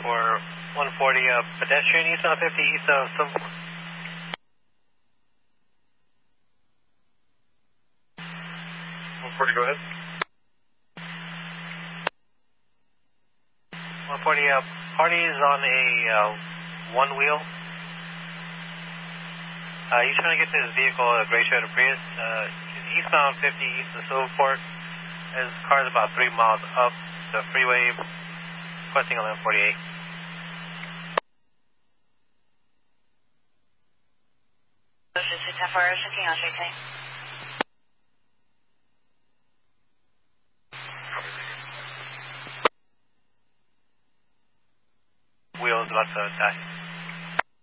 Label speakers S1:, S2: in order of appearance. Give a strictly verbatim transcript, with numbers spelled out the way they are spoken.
S1: for one forty, uh, pedestrian east on fifty, east of Silver.
S2: one forty, go ahead.
S1: one forty, uh, party is on a uh, one wheel. Uh, he's trying to get to his vehicle, a gray Toyota Prius. Uh, he's eastbound fifty, east of Silverport. His car is about three miles up the freeway, requesting eleven forty-eight. Wheels about to die.